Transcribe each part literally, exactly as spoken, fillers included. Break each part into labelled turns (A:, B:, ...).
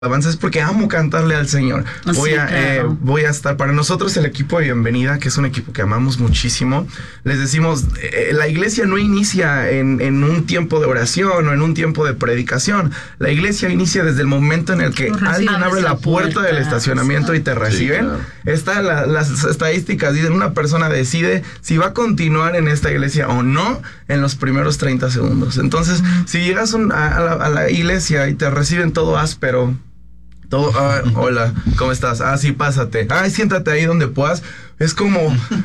A: alabanza es porque amo cantarle al Señor. Voy
B: Sí,
A: a,
B: claro.
A: eh, voy a estar, para nosotros el equipo de bienvenida, que es un equipo que amamos muchísimo, les decimos, eh, la iglesia no inicia en, en un tiempo de oración o en un tiempo de predicación. La iglesia inicia desde el momento en el que alguien abre la puerta del estacionamiento y te reciben.
C: claro.
A: Está la- las estadísticas dicen, una persona decide si va a continuar en esta iglesia o no en los primeros treinta segundos. Entonces, si llegas un- a, a la, a la iglesia y te reciben todo áspero, todo, ah, hola, ¿cómo estás? Ah, sí, pásate. Ay, siéntate ahí donde puedas. Es como,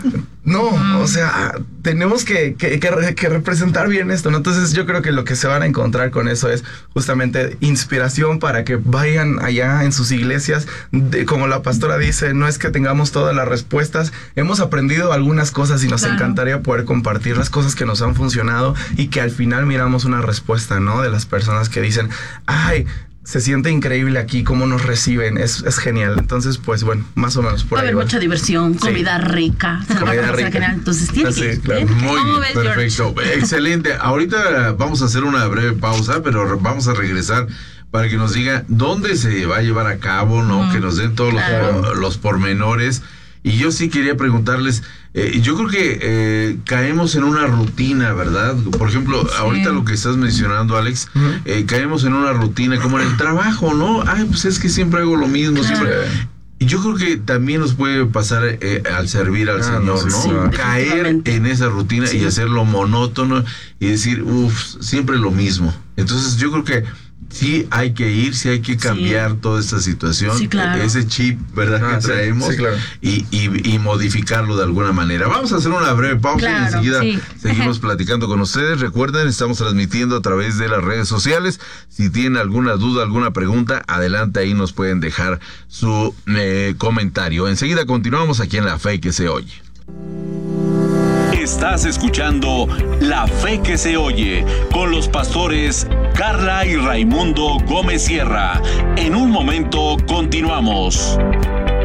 A: no, o sea, tenemos que, que, que, re- que representar bien esto, ¿no? Entonces yo creo que lo que se van a encontrar con eso es justamente inspiración para que vayan allá en sus iglesias. De, como la pastora dice, no es que tengamos todas las respuestas. Hemos aprendido algunas cosas y nos
B: Claro.
A: encantaría poder compartir las cosas que nos han funcionado y que al final miramos una respuesta, ¿no? De las personas que dicen, ay, se siente increíble aquí, cómo nos reciben, es, es genial. Entonces, pues bueno, más o menos por
B: Va a
A: ahí
B: haber
A: va.
B: mucha diversión,
A: Sí.
B: comida rica, se lo va a
A: Comida
B: conocer
A: rica.
B: genial. Entonces tiene
A: Sí,
B: que ir.
A: claro.
B: ¿eh?
C: Muy
B: ¿Cómo
C: bien,
B: ves, George?
C: perfecto. Excelente. Ahorita vamos a hacer una breve pausa, pero vamos a regresar para que nos diga dónde se va a llevar a cabo, ¿no?
B: Mm,
C: Que nos den todos
B: claro.
C: los, los pormenores. Y yo sí quería preguntarles, eh, yo creo que eh, caemos en una rutina, ¿verdad? Por ejemplo,
B: Sí.
C: ahorita lo que estás mencionando, Alex,
A: Ujú.
C: eh, caemos en una rutina como en el trabajo, ¿no? Ay, pues es que siempre hago lo mismo,
B: Claro.
C: siempre... Y yo creo que también nos puede pasar eh, al servir al
A: Ah,
C: Señor,
A: no,
C: ¿no?
A: sí, sí,
C: Caer
B: definitivamente.
C: en esa rutina
B: Sí.
C: y hacerlo monótono y decir, uff, siempre lo mismo. Entonces yo creo que sí hay que ir, sí hay que cambiar
B: Sí.
C: toda esta situación,
B: Sí, claro.
C: ese chip, ¿verdad?
A: Ah,
C: que
A: sí,
C: traemos
A: sí, claro.
C: y, y, y modificarlo de alguna manera. Vamos a hacer una breve pausa
B: Claro,
C: y enseguida
B: sí.
C: seguimos platicando con ustedes. Recuerden, estamos transmitiendo a través de las redes sociales. Si tienen alguna duda, alguna pregunta, adelante, ahí nos pueden dejar su eh, comentario. Enseguida continuamos aquí en La Fe que se oye.
D: Estás escuchando La Fe que se oye con los pastores Carla y Raimundo Gómez Sierra. En un momento continuamos.